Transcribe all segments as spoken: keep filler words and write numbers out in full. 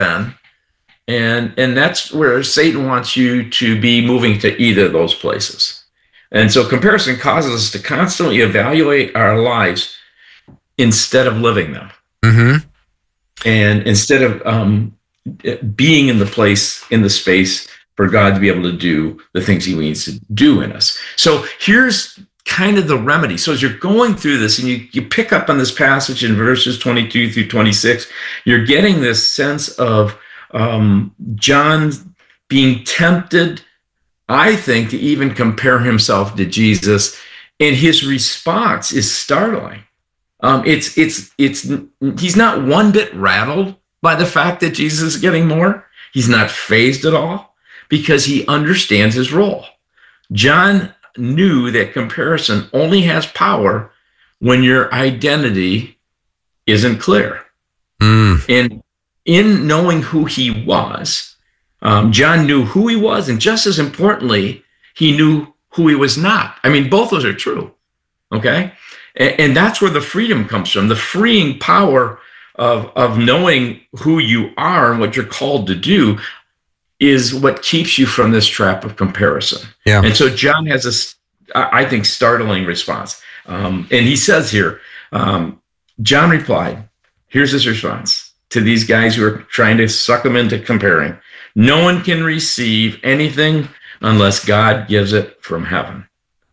been. And, and that's where Satan wants you to be moving to either of those places. And so comparison causes us to constantly evaluate our lives instead of living them. Mm-hmm. And instead of um, being in the place, in the space for God to be able to do the things he needs to do in us. So here's kind of the remedy. So as you're going through this and you, you pick up on this passage in verses twenty-two through twenty-six, you're getting this sense of um, John being tempted, I think, to even compare himself to Jesus. And his response is startling. Um, it's, it's, it's, he's not one bit rattled by the fact that Jesus is getting more. He's not fazed at all because he understands his role. John knew that comparison only has power when your identity isn't clear. Mm. And in knowing who he was, um, John knew who he was, and just as importantly, he knew who he was not. I mean, both those are true, okay? And, and that's where the freedom comes from, the freeing power of, of knowing who you are and what you're called to do is what keeps you from this trap of comparison. Yeah. And so John has a, I think, startling response. Um, and he says here, um, John replied, here's his response to these guys who are trying to suck him into comparing. No one can receive anything unless God gives it from heaven.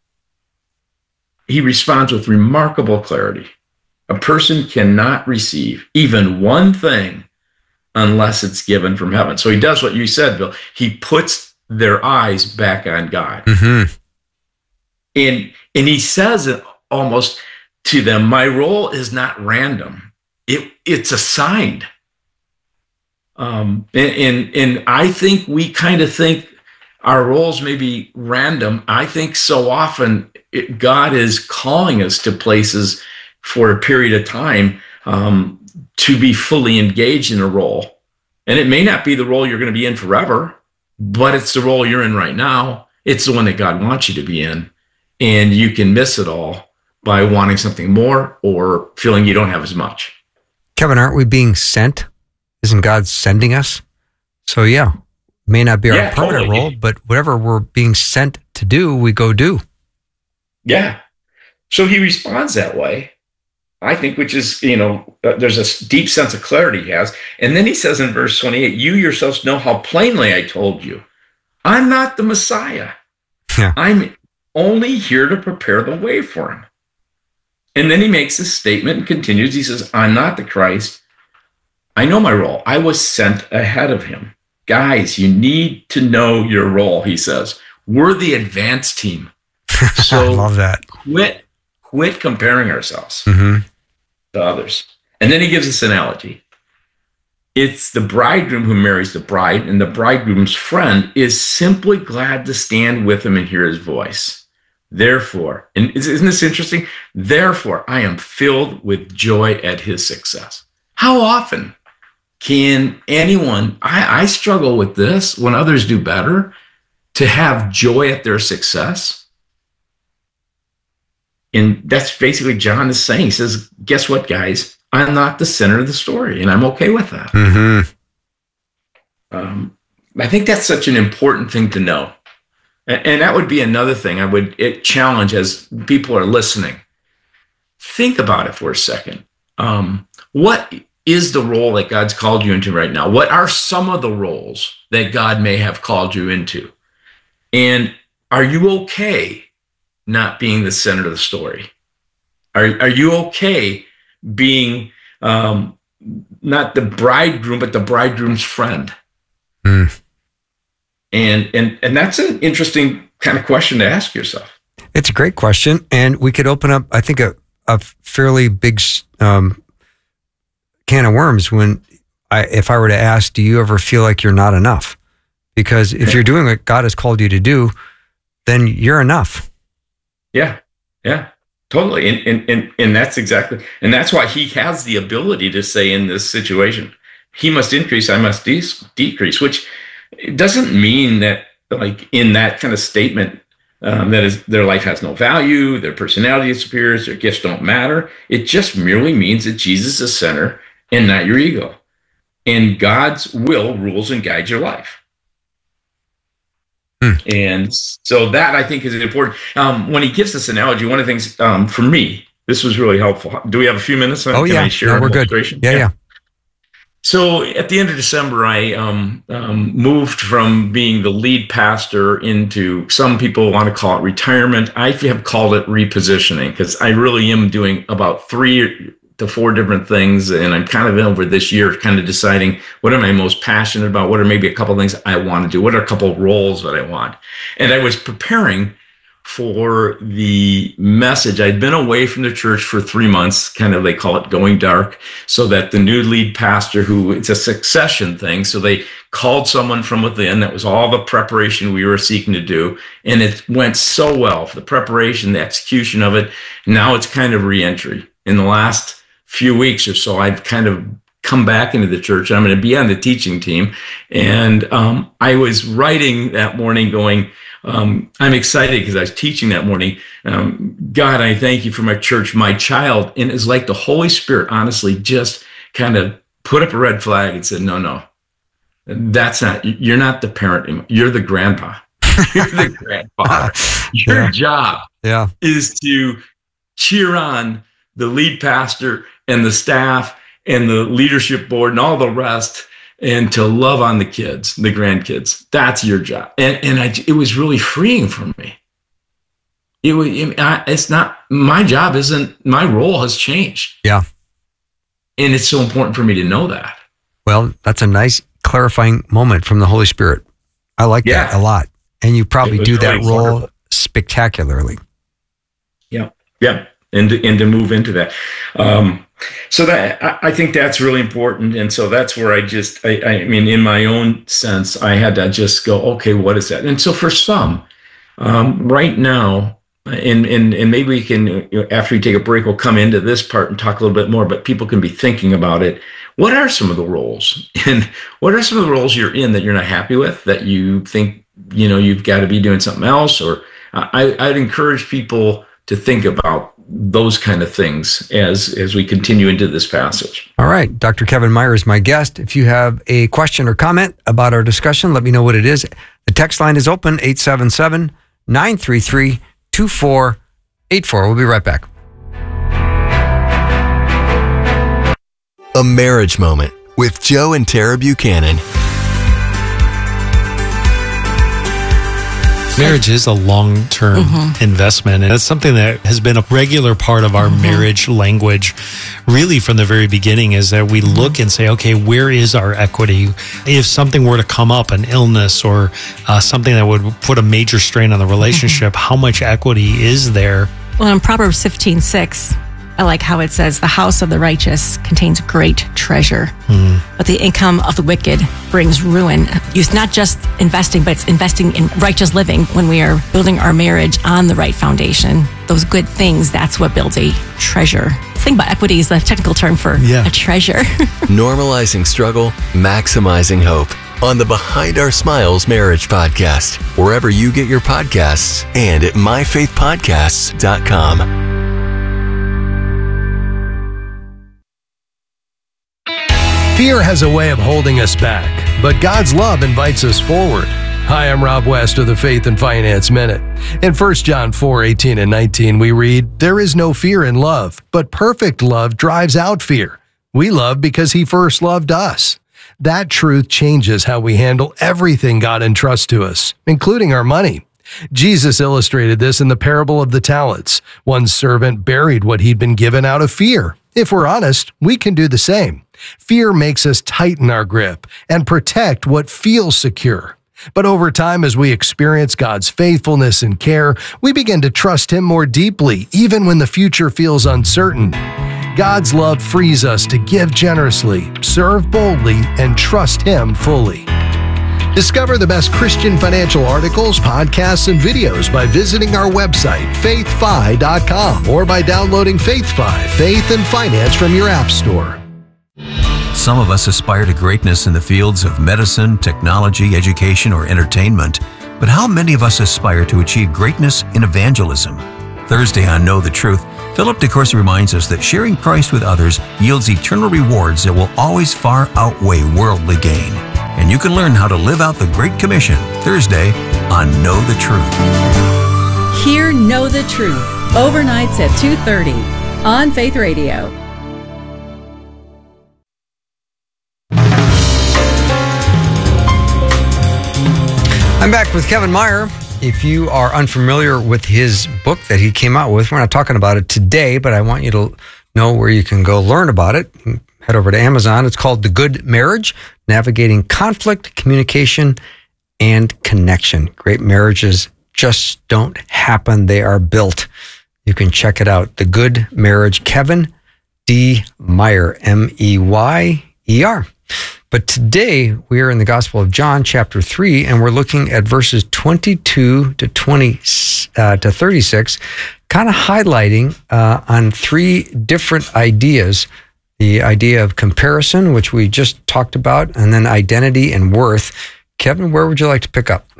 He responds with remarkable clarity. A person cannot receive even one thing unless it's given from heaven. So he does what you said, Bill. He puts their eyes back on God. Mm-hmm. And, and he says it almost to them, my role is not random. It, it's assigned. Um, and, and, and I think we kind of think our roles may be random. I think so often it, God is calling us to places for a period of time um, to be fully engaged in a role. And it may not be the role you're going to be in forever, but it's the role you're in right now. It's the one that God wants you to be in. And you can miss it all by wanting something more or feeling you don't have as much. Kevin, aren't we being sent? Isn't God sending us? So yeah, may not be our yeah, permanent totally. role, but whatever we're being sent to do, we go do. Yeah. So he responds that way, I think, which is, you know, uh, there's a deep sense of clarity he has. And then he says in verse twenty-eight, you yourselves know how plainly I told you, I'm not the Messiah. Yeah. I'm only here to prepare the way for him. And then he makes this statement and continues. He says, I'm not the Christ. I know my role. I was sent ahead of him. Guys, you need to know your role, he says. We're the advanced team. So I love that. Quit, quit comparing ourselves Mm-hmm. to others. And then he gives us an analogy. It's the bridegroom who marries the bride, and the bridegroom's friend is simply glad to stand with him and hear his voice. Therefore, and isn't this interesting? Therefore, I am filled with joy at his success. How often can anyone, I, I struggle with this when others do better, to have joy at their success? And that's basically John is saying. He says, guess what, guys? I'm not the center of the story, and I'm okay with that. Mm-hmm. Um, I think that's such an important thing to know. And, and that would be another thing I would it challenge as people are listening. Think about it for a second. Um, what is the role that God's called you into right now? What are some of the roles that God may have called you into? And are you okay not being the center of the story? Are, are you okay being um, not the bridegroom, but the bridegroom's friend? Mm. And, and, and that's an interesting kind of question to ask yourself. It's a great question. And we could open up, I think, a, a fairly big um, can of worms when I, if I were to ask, do you ever feel like you're not enough? Because if you're doing what God has called you to do, then you're enough. Yeah, yeah, totally. And, and, and, and that's exactly, and that's why he has the ability to say in this situation, he must increase, I must de- decrease, which doesn't mean that, like, in that kind of statement, um, that is, their life has no value, their personality disappears, their gifts don't matter. It just merely means that Jesus is center and not your ego. and God's will rules and guides your life. Hmm. And so that, I think, is important. Um, when he gives this analogy, one of the things um, for me, this was really helpful. Do we have a few minutes? Oh, Can yeah. I share No, we're good. Yeah, yeah, yeah. So at the end of December, I um, um, moved from being the lead pastor into, some people want to call it retirement. I have called it repositioning, because I really am doing about three to four different things. And I'm kind of over this year kind of deciding what am I most passionate about? What are maybe a couple of things I want to do? What are a couple of roles that I want? And I was preparing for the message. I'd been away from the church for three months, kind of, they call it going dark, so that the new lead pastor, who, it's a succession thing, so they called someone from within. That was all the preparation we were seeking to do. And it went so well for the preparation, the execution of it. Now it's kind of reentry. In the last few weeks or so, I've kind of come back into the church. I'm going to be on the teaching team. And um, I was writing that morning going, Um, I'm excited because I was teaching that morning. Um, God, I thank you for my church, my child. And it's like the Holy Spirit, honestly, just kind of put up a red flag and said, no, no, that's not, you're not the parent anymore. You're the grandpa. You're the grandfather. Your yeah. job yeah. is to cheer on the lead pastor and the staff and the leadership board and all the rest, and to love on the kids, the grandkids. That's your job. And and I, it was really freeing for me. It was, it's not, my job isn't, my role has changed. Yeah. And it's so important for me to know that. Well, that's a nice clarifying moment from the Holy Spirit. I like yeah. that a lot. And you probably do really that role wonderful. spectacularly. Yeah. Yeah. And to, and to move into that. Um, So that, I think that's really important. And so that's where I just, I, I mean, in my own sense, I had to just go, okay, what is that? And so for some, um, right now, and, and, and maybe we can, you know, after we take a break, we'll come into this part and talk a little bit more, but people can be thinking about it. What are some of the roles? And what are some of the roles you're in that you're not happy with, that you think, you know, you've got to be doing something else? Or uh, I, I'd encourage people to think about those kind of things as as we continue into this passage. All right. Doctor Kevin Meyer is my guest. If you have a question or comment about our discussion, let me know what it is. The text line is open, eight seven seven, nine three three, two four eight four. We'll be right back. A Marriage Moment with Joe and Tara Buchanan. Marriage is a long-term mm-hmm. investment, and it's something that has been a regular part of our mm-hmm. marriage language really from the very beginning, is that we mm-hmm. look and say, okay, where is our equity? If something were to come up, an illness or uh, something that would put a major strain on the relationship, mm-hmm. how much equity is there? Well, in Proverbs fifteen six, I like how it says, the house of the righteous contains great treasure, mm. but the income of the wicked brings ruin. It's not just investing, but it's investing in righteous living when we are building our marriage on the right foundation. Those good things, that's what builds a treasure. Think about equity is the technical term for yeah. a treasure. Normalizing struggle, maximizing hope. On the Behind Our Smiles Marriage Podcast, wherever you get your podcasts, and at my faith podcasts dot com. Fear has a way of holding us back, but God's love invites us forward. Hi, I'm Rob West of the Faith and Finance Minute. In First John four, eighteen and nineteen, we read, "There is no fear in love, but perfect love drives out fear. We love because He first loved us." That truth changes how we handle everything God entrusts to us, including our money. Jesus illustrated this in the parable of the talents. One servant buried what he'd been given out of fear. If we're honest, we can do the same. Fear makes us tighten our grip and protect what feels secure. But over time, as we experience God's faithfulness and care, we begin to trust Him more deeply, even when the future feels uncertain. God's love frees us to give generously, serve boldly, and trust Him fully. Discover the best Christian financial articles, podcasts, and videos by visiting our website, faith fi dot com, or by downloading FaithFi, Faith and Finance from your app store. Some of us aspire to greatness in the fields of medicine, technology, education, or entertainment. But how many of us aspire to achieve greatness in evangelism? Thursday on Know the Truth, Philip DeCourcy reminds us that sharing Christ with others yields eternal rewards that will always far outweigh worldly gain. And you can learn how to live out the Great Commission Thursday on Know the Truth. Hear Know the Truth, overnights at two thirty on Faith Radio. I'm back with Kevin Meyer. If you are unfamiliar with his book that he came out with, we're not talking about it today, but I want you to know where you can go learn about it. Head over to Amazon. It's called The Good Marriage, Navigating Conflict, Communication, and Connection. Great marriages just don't happen. They are built. You can check it out. The Good Marriage, Kevin D. Meyer, M E Y E R. But today we are in the Gospel of John, chapter three, and we're looking at verses twenty-two to twenty uh, to thirty-six, kind of highlighting uh, on three different ideas: the idea of comparison, which we just talked about, and then identity and worth. Kevin, where would you like to pick up?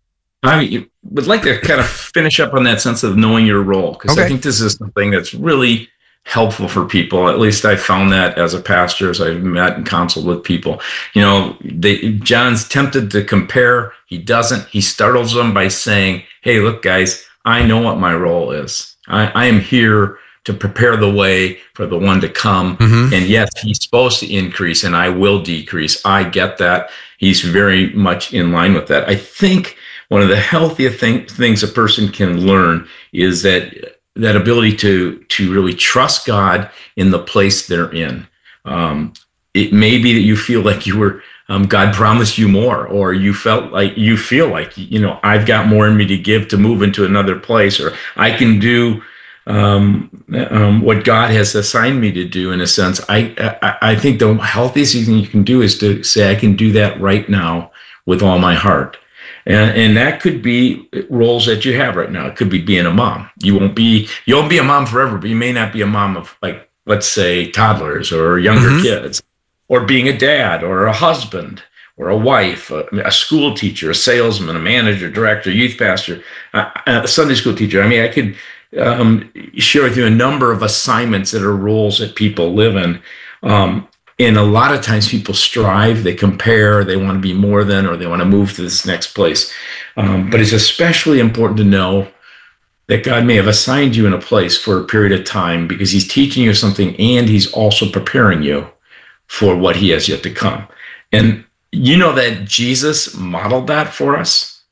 I would like to kind of finish up on that sense of knowing your role, because Okay. I think this is something that's really helpful for people. At least I found that as a pastor, as I've met and counseled with people. You know, they, John's tempted to compare. He doesn't. He startles them by saying, hey, look, guys, I know what my role is. I, I am here to prepare the way for the one to come. Mm-hmm. And yes, he's supposed to increase and I will decrease. I get that. He's very much in line with that. I think one of the healthiest thing, things a person can learn is that that ability to to really trust God in the place they're in. Um, it may be that you feel like you were, um, God promised you more, or you felt like you feel like, you know, I've got more in me to give to move into another place, or I can do um, um, what God has assigned me to do. In a sense, I, I I think the healthiest thing you can do is to say, I can do that right now with all my heart. And, and that could be roles that you have right now. It could be being a mom. You won't be, you won't be a mom forever, but you may not be a mom of, like, let's say toddlers or younger Mm-hmm. kids, or being a dad or a husband or a wife, a, a school teacher, a salesman, a manager, director, youth pastor, a, a Sunday school teacher. I mean, I could um, share with you a number of assignments that are roles that people live in. Um, And a lot of times people strive, they compare, they want to be more than, or they want to move to this next place. Um, but it's especially important to know that God may have assigned you in a place for a period of time because he's teaching you something, and he's also preparing you for what he has yet to come. And you know that Jesus modeled that for us.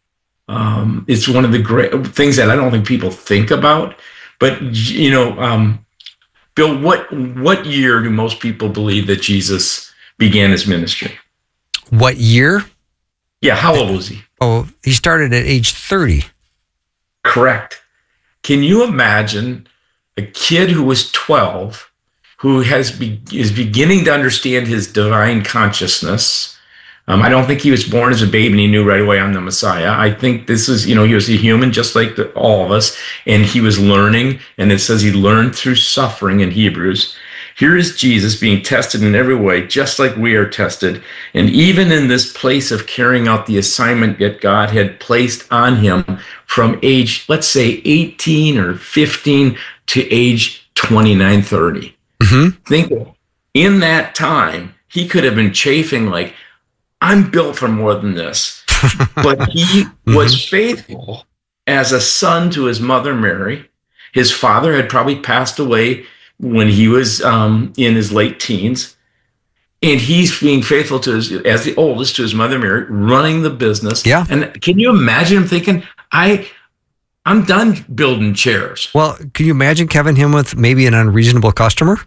Um, it's one of the great things that I don't think people think about. But, you know, um, Bill, what what year do most people believe that Jesus began his ministry? What year? Yeah, how old was he? Oh, he started at age thirty. Correct. Can you imagine a kid who was twelve, who has be, is beginning to understand his divine consciousness? Um, I don't think he was born as a baby and he knew right away I'm the Messiah. I think this is, you know, he was a human just like the, all of us, and he was learning, and it says he learned through suffering in Hebrews. Here is Jesus being tested in every way, just like we are tested. And even in this place of carrying out the assignment that God had placed on him from age, let's say eighteen or fifteen to age twenty-nine, thirty. Mm-hmm. Think in that time, he could have been chafing like, I'm built for more than this. But he mm-hmm. was faithful as a son to his mother, Mary. His father had probably passed away when he was um, in his late teens. And he's being faithful to his, as the oldest, to his mother, Mary, running the business. Yeah. And can you imagine him thinking, I, I'm done building chairs. Well, can you imagine, Kevin, him with maybe an unreasonable customer?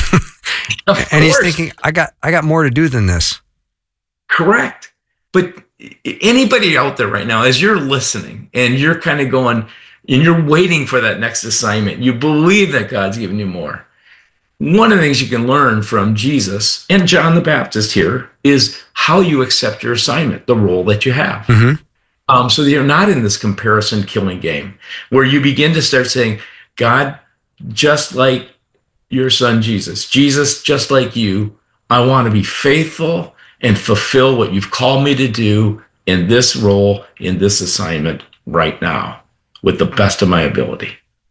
Of and course. he's thinking, I got, I got more to do than this. Correct. But anybody out there right now, as you're listening and you're kind of going, and you're waiting for that next assignment, you believe that God's given you more. One of the things you can learn from Jesus and John the Baptist here is how you accept your assignment, the role that you have. Mm-hmm. Um, so that you're not in this comparison killing game where you begin to start saying, God, just like your son Jesus, Jesus, just like you, I want to be faithful and fulfill what you've called me to do in this role, in this assignment right now, with the best of my ability.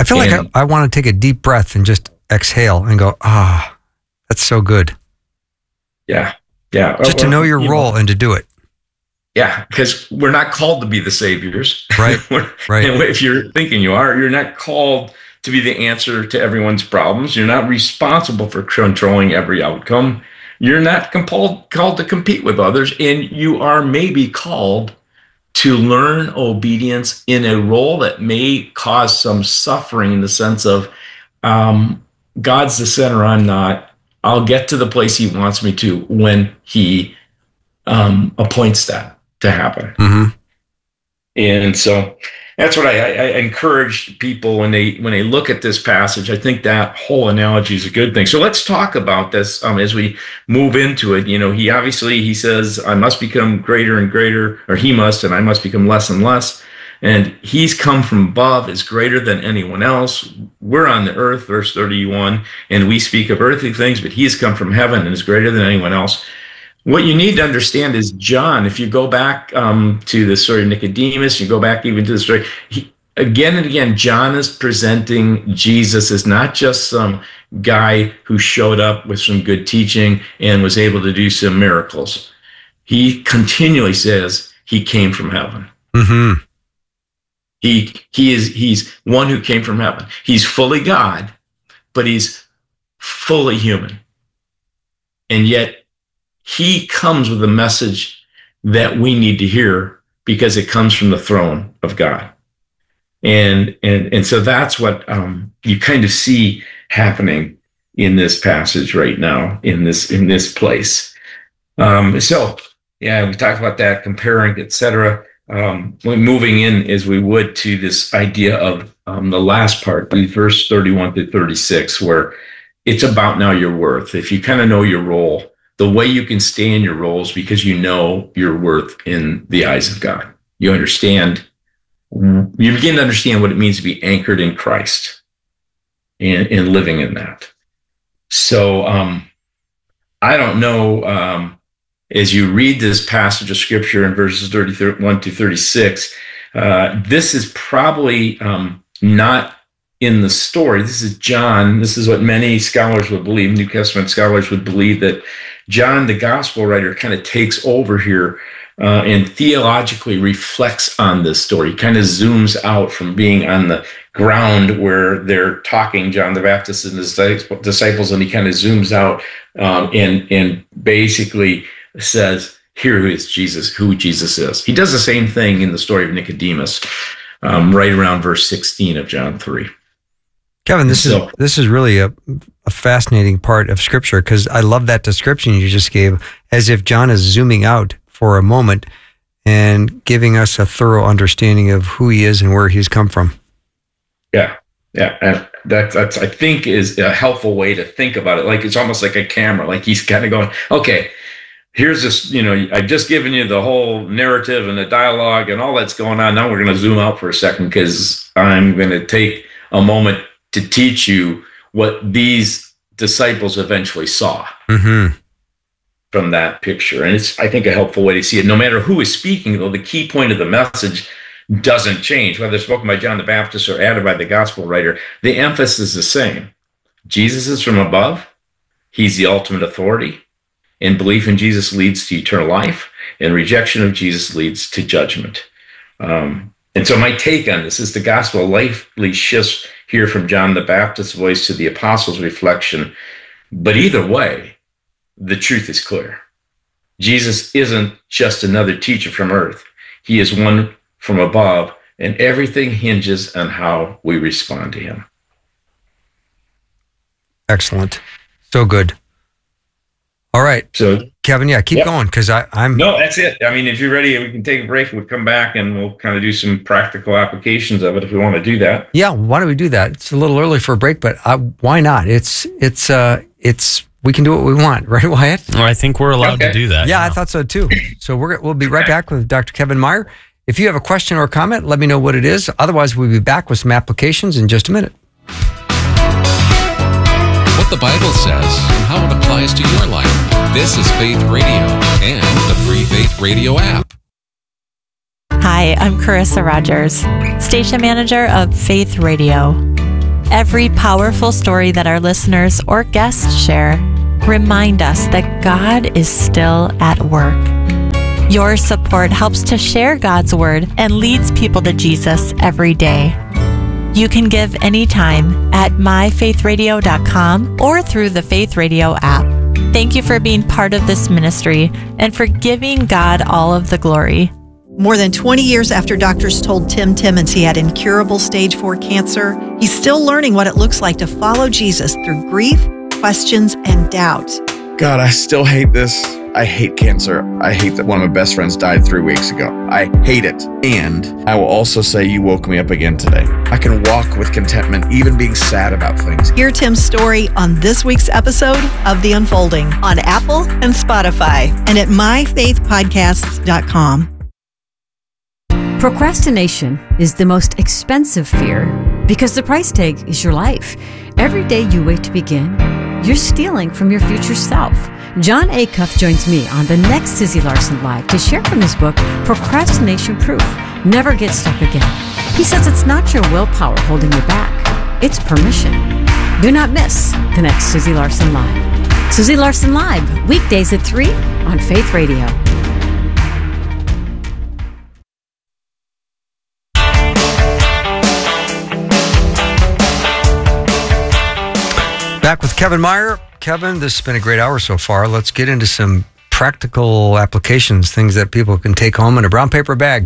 I feel And- like I, I want to take a deep breath and just exhale and go, ah, that's so good. Yeah. Yeah. Just to know your You role and to do it. Yeah, because we're not called to be the saviors. Right, right. And if you're thinking you are, you're not called to be the answer to everyone's problems. You're not responsible for controlling every outcome. You're not compelled, called to compete with others. And you are maybe called to learn obedience in a role that may cause some suffering in the sense of um, God's the center, I'm not. I'll get to the place he wants me to when he um, appoints that to happen. Mm-hmm. And so that's what I, I, I encourage people when they when they look at this passage. I think that whole analogy is a good thing. So let's talk about this um, as we move into it. You know, he obviously he says, I must become greater and greater, or he must, and I must become less and less. And he's come from above, is greater than anyone else. We're on the earth, verse thirty-one, and we speak of earthly things, but he has come from heaven and is greater than anyone else. What you need to understand is John, if you go back um, to the story of Nicodemus, you go back even to the story, he, again and again, John is presenting Jesus as not just some guy who showed up with some good teaching and was able to do some miracles. He continually says he came from heaven. Mm-hmm. He he is he's one who came from heaven. He's fully God, but he's fully human. And yet he comes with a message that we need to hear because it comes from the throne of God. And and and so that's what um, you kind of see happening in this passage right now, in this in this place. Um, so yeah, we talked about that, comparing, et cetera. Um, moving in as we would to this idea of um, the last part, verse thirty-one to thirty-six, where it's about now your worth. If you kind of know your role, the way you can stay in your roles because you know your worth in the eyes of God. You understand, you begin to understand what it means to be anchored in Christ and, and living in that. So um, I don't know, um, as you read this passage of scripture in verses thirty-one to thirty-six, uh, this is probably um, not in the story. This is John. This is what many scholars would believe, New Testament scholars would believe, that John, the gospel writer, kind of takes over here uh, and theologically reflects on this story. He kind of zooms out from being on the ground where they're talking, John the Baptist and his disciples, and he kind of zooms out um, and, and basically says, here is Jesus, who Jesus is. He does the same thing in the story of Nicodemus, um, right around verse sixteen of John three. Kevin, this So- is this is really a, a fascinating part of Scripture, because I love that description you just gave, as if John is zooming out for a moment and giving us a thorough understanding of who he is and where he's come from. Yeah, yeah, and that, that's I think is a helpful way to think about it. Like it's almost like a camera. Like he's kind of going, okay, here's this. You know, I've just given you the whole narrative and the dialogue and all that's going on. Now we're going to zoom out for a second because I'm going to take a moment to teach you what these disciples eventually saw Mm-hmm. from that picture. And it's, I think, a helpful way to see it. No matter who is speaking, though, the key point of the message doesn't change, whether it's spoken by John the Baptist or added by the gospel writer. The emphasis is the same. Jesus is from above. He's the ultimate authority. And belief in Jesus leads to eternal life, and rejection of Jesus leads to judgment. Um, and so my take on this is the gospel likely shifts here from John the Baptist's voice to the apostles' reflection. But either way, the truth is clear. Jesus isn't just another teacher from earth. He is one from above, and everything hinges on how we respond to him. Excellent. So good. All right, So, Kevin, yeah, keep Yep. going, because I'm no, that's it. I mean, if you're ready, we can take a break. We'll come back and we'll kind of do some practical applications of it if we want to do that. Yeah, why don't we do that? It's a little early for a break, but uh, why not? It's it's uh it's we can do what we want, right, Wyatt? Well, I think we're allowed Okay. to do that. Yeah, you I know. thought so too. So we're we'll be right back with Doctor Kevin Meyer. If you have a question or a comment, let me know what it is. Otherwise, we'll be back with some applications in just a minute. What the Bible says and how it applies to your life. This is Faith Radio and the Free Faith Radio app. Hi, I'm Carissa Rogers, station manager of Faith Radio. every powerful story that our listeners or guests share remind us that God is still at work. Your support helps to share God's word and leads people to Jesus every day. You can give anytime at my faith radio dot com or through the Faith Radio app. Thank you for being part of this ministry and for giving God all of the glory. More than twenty years after doctors told Tim Timmons he had incurable stage four cancer, he's still learning what it looks like to follow Jesus through grief, questions, and doubt. God, I still hate this. I hate cancer. I hate that one of my best friends died three weeks ago. I hate it. And I will also say you woke me up again today. I can walk with contentment, even being sad about things. Hear Tim's story on this week's episode of The Unfolding on Apple and Spotify and at my faith podcasts dot com. Procrastination is the most expensive fear because the price tag is your life. Every day you wait to begin, you're stealing from your future self. John Acuff joins me on the next Susie Larson Live to share from his book, Procrastination Proof, Never Get Stuck Again. He says it's not your willpower holding you back, it's permission. Do not miss the next Susie Larson Live. Susie Larson Live, weekdays at three on Faith Radio. Back with Kevin Meyer. Kevin, this has been a great hour so far. Let's get into some practical applications, things that people can take home in a brown paper bag.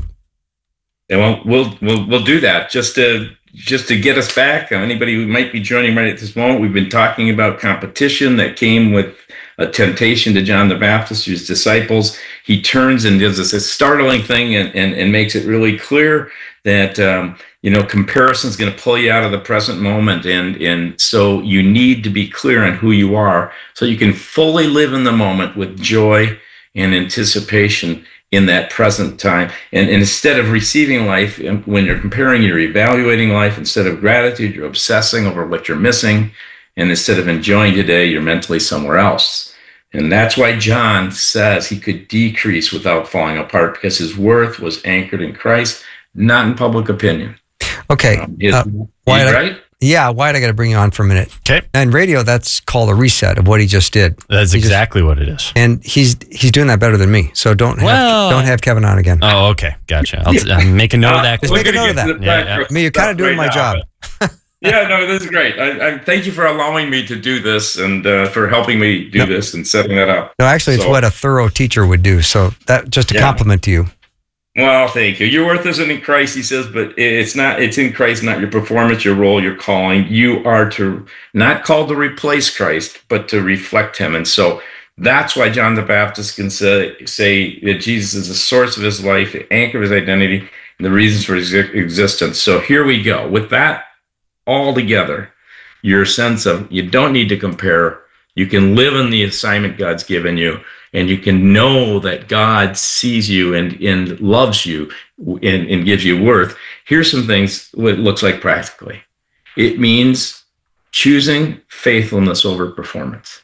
Yeah, well, we'll we'll we'll do that just to just to get us back. Anybody who might be joining right at this moment, we've been talking about competition that came with a temptation to John the Baptist, his disciples. He turns and does this startling thing and and, and makes it really clear that um, you know, comparison is going to pull you out of the present moment, and and so you need to be clear on who you are, so you can fully live in the moment with joy and anticipation in that present time. And, and instead of receiving life, when you're comparing, you're evaluating life. Instead of gratitude, you're obsessing over what you're missing, and instead of enjoying today, you're mentally somewhere else. And that's why John says he could decrease without falling apart, because his worth was anchored in Christ, not in public opinion. Okay. Um, his, uh, Wyatt, right? I, yeah, Wyatt, I got to bring you on for a minute. Okay. And radio, that's called a reset of what he just did. That's he exactly just, what it is. And he's he's doing that better than me. So don't have well, don't have Kevin on again. Oh, okay, gotcha. I'll, I'll make a note uh, of that. Just make a note of that. Yeah, yeah. I mean, you're kind of doing my job. Yeah, no, this is great. I, I thank you for allowing me to do this, and uh, for helping me do no. this and setting that up. No, actually, it's so, what a thorough teacher would do. So that just a yeah. compliment to you. Well, thank you. Your worth isn't in Christ, he says, but it's not. It's in Christ, not your performance, your role, your calling. You are to not called to replace Christ, but to reflect him. And so that's why John the Baptist can say, say that Jesus is the source of his life, the anchor of his identity, and the reasons for his existence. So here we go. With that all together, your sense of you don't need to compare. You can live in the assignment God's given you, and you can know that God sees you and, and loves you and, and gives you worth. Here's some things what it looks like practically. It means choosing faithfulness over performance.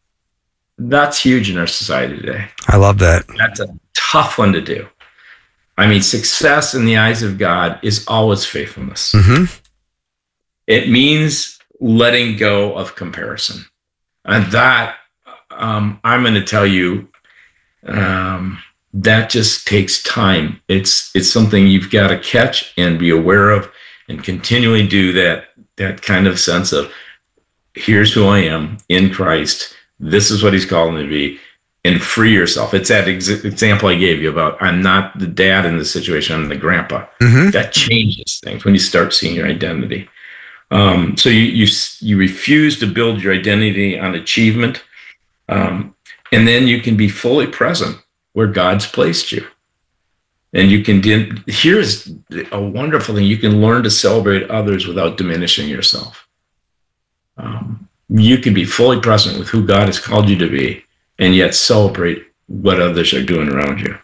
That's huge in our society today. I love that. That's a tough one to do. I mean, success in the eyes of God is always faithfulness. Mm-hmm. It means letting go of comparison. And that, um, I'm going to tell you, um, that just takes time. It's it's something you've got to catch and be aware of, and continually do that, that kind of sense of, here's who I am in Christ. This is what he's calling me to be, and free yourself. It's that ex- example I gave you about, I'm not the dad in this situation, I'm the grandpa. Mm-hmm. That changes things when you start seeing your identity. Um, so you, you you refuse to build your identity on achievement, um, and then you can be fully present where God's placed you. And you can, here's a wonderful thing, you can learn to celebrate others without diminishing yourself. Um, you can be fully present with who God has called you to be, and yet celebrate what others are doing around you.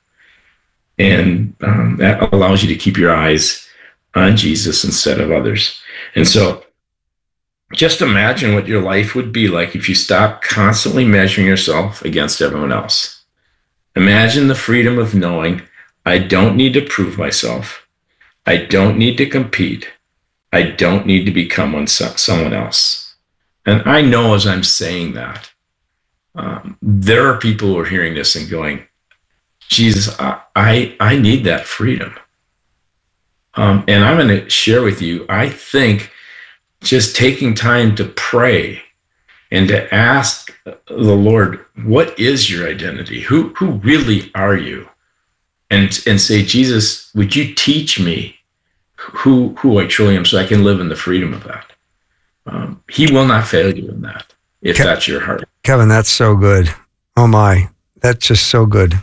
And um, that allows you to keep your eyes on Jesus instead of others. And so just imagine what your life would be like if you stopped constantly measuring yourself against everyone else. Imagine the freedom of knowing, I don't need to prove myself. I don't need to compete. I don't need to become one, someone else. And I know as I'm saying that, um, there are people who are hearing this and going, Jesus, I, I, I need that freedom. Um, and I'm going to share with you, I think just taking time to pray and to ask the Lord, what is your identity? Who, who really are you? And, and say, Jesus, would you teach me who, who I truly am so I can live in the freedom of that? Um, he will not fail you in that, if Ke- that's your heart. Kevin, that's so good. Oh my, that's just so good.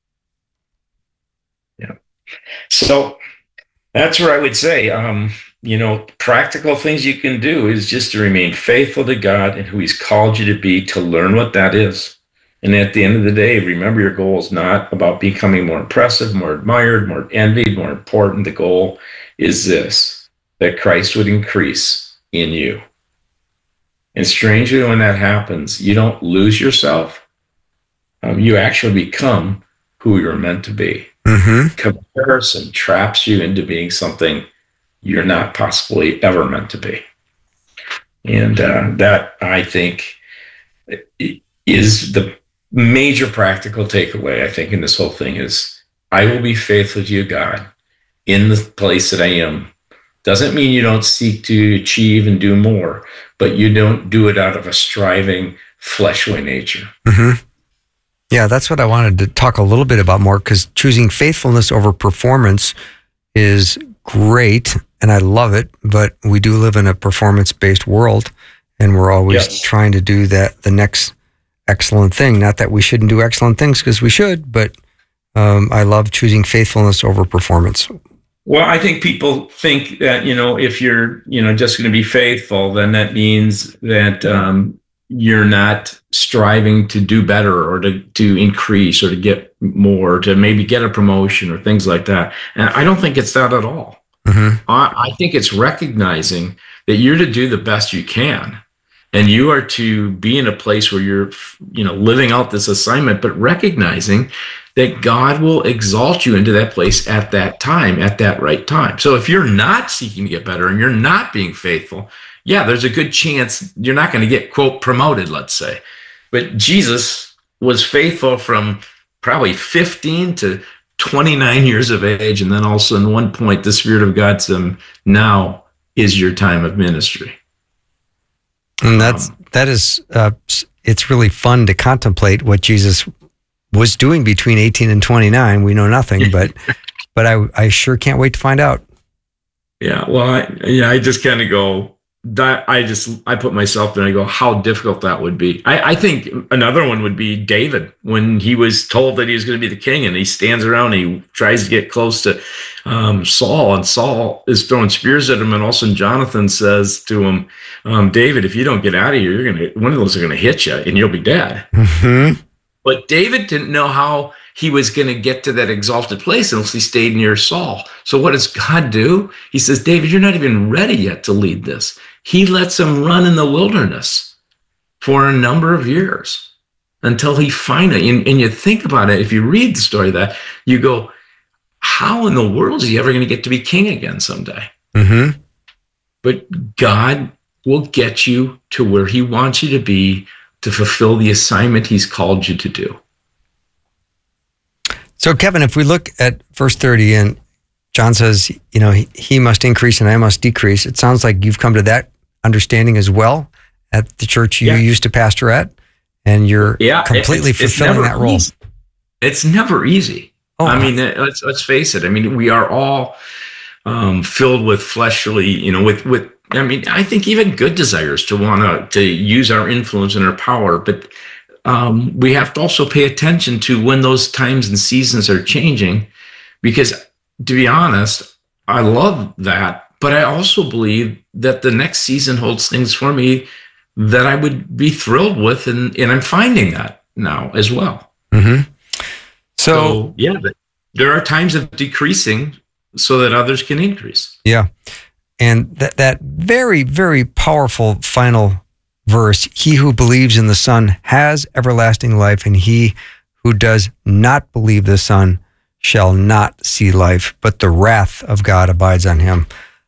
Yeah. So that's where I would say, um, you know, practical things you can do is just to remain faithful to God and who he's called you to be, to learn what that is. And at the end of the day, remember your goal is not about becoming more impressive, more admired, more envied, more important. The goal is this, that Christ would increase in you. And strangely, when that happens, you don't lose yourself. Um, you actually become who you're meant to be. Mm-hmm. Comparison traps you into being something you're not possibly ever meant to be. And uh, that, I think, is the major practical takeaway, I think, in this whole thing is, I will be faithful to you, God, in the place that I am. Doesn't mean you don't seek to achieve and do more, but you don't do it out of a striving, fleshly nature. Mm-hmm. Yeah, that's what I wanted to talk a little bit about more, because choosing faithfulness over performance is great, and I love it, but we do live in a performance-based world, and we're always yes. trying to do that, the next excellent thing. Not that we shouldn't do excellent things, because we should, but um, I love choosing faithfulness over performance. Well, I think people think that, you know, if you're, you know, just going to be faithful, then that means that um, you're not striving to do better or to, to increase or to get more, to maybe get a promotion or things like that. And I don't think it's that at all. Mm-hmm. I, I think it's recognizing that you're to do the best you can. And you are to be in a place where you're, you know, living out this assignment, but recognizing that God will exalt you into that place at that time, at that right time. So if you're not seeking to get better and you're not being faithful, yeah, there's a good chance you're not going to get, quote, promoted, let's say. But Jesus was faithful from probably fifteen to twenty-nine years of age. And then also in one point, the Spirit of God said, um, now is your time of ministry. And that's, um, that is, uh, it's really fun to contemplate what Jesus was doing between eighteen and twenty-nine. We know nothing, but, but I, I sure can't wait to find out. Yeah. Well, I, yeah, I just kind of go, that I just, I put myself there and I go, how difficult that would be. I, I think another one would be David, when he was told that he was going to be the king, and he stands around and he tries to get close to um, Saul, and Saul is throwing spears at him. And also Jonathan says to him, um, David, if you don't get out of here, you're going to, one of those are going to hit you and you'll be dead. Mm-hmm. But David didn't know how he was going to get to that exalted place unless he stayed near Saul. So what does God do? He says, David, you're not even ready yet to lead this. He lets him run in the wilderness for a number of years until he finally, and, and you think about it, if you read the story of that, you go, how in the world is he ever going to get to be king again someday? Mm-hmm. But God will get you to where he wants you to be, to fulfill the assignment he's called you to do. So, Kevin, if we look at verse thirty, and John says, you know, he, he must increase and I must decrease. It sounds like you've come to that understanding as well at the church you yeah. used to pastor at, and you're yeah, completely it's, fulfilling it's that role. Easy. It's never easy. Oh, I mean, let's let's face it. I mean, we are all um, filled with fleshly, you know, with with. I mean, I think even good desires to want to to use our influence and our power, but um, we have to also pay attention to when those times and seasons are changing, because to be honest, I love that, but I also believe that the next season holds things for me that I would be thrilled with, and, and I'm finding that now as well. Mm-hmm. So, so, yeah, there are times of decreasing so that others can increase. Yeah. And that, that very, very powerful final verse, he who believes in the Son has everlasting life, and he who does not believe the Son shall not see life, but the wrath of God abides on him.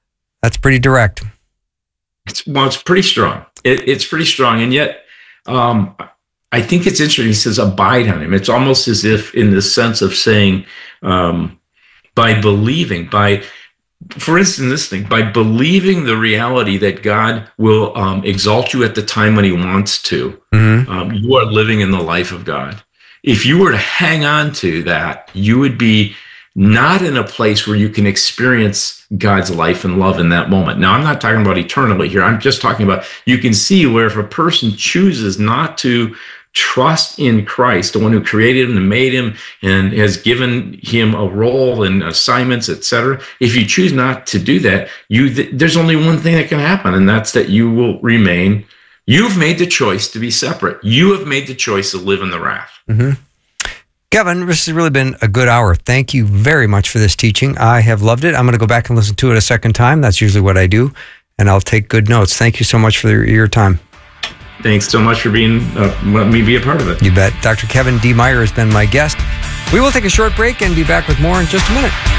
That's pretty direct. It's, well, it's pretty strong. It, it's pretty strong. And yet, um, I think it's interesting. He says, abide on him. It's almost as if in the sense of saying, um, by believing, by, for instance, this thing, by believing the reality that God will um, exalt you at the time when he wants to, mm-hmm. um, you are living in the life of God. If you were to hang on to that, you would be not in a place where you can experience God's life and love in that moment. Now, I'm not talking about eternally here. I'm just talking about, you can see where if a person chooses not to trust in Christ, the one who created him and made him and has given him a role and assignments, et cetera, if you choose not to do that, you th- there's only one thing that can happen, and that's that you will remain. You've made the choice to be separate. You have made the choice to live in the wrath. Mm-hmm. Kevin, this has really been a good hour. Thank you very much for this teaching. I have loved it. I'm going to go back and listen to it a second time. That's usually what I do, and I'll take good notes. Thank you so much for your, your time. Thanks so much for being uh, letting me be a part of it. You bet. Doctor Kevin D. Meyer has been my guest. We will take a short break and be back with more in just a minute.